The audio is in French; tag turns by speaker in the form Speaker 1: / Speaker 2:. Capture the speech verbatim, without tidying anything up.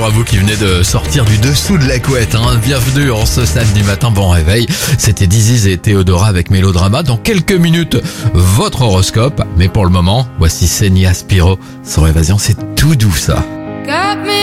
Speaker 1: bonjour à vous qui venez de sortir du dessous de la couette. Hein. Bienvenue en ce samedi matin, bon réveil. C'était Diziz et Théodora avec Mélodrama. Dans quelques minutes, votre horoscope. Mais pour le moment, voici Senia Spiro. Son Évasion, c'est tout doux ça.
Speaker 2: Got me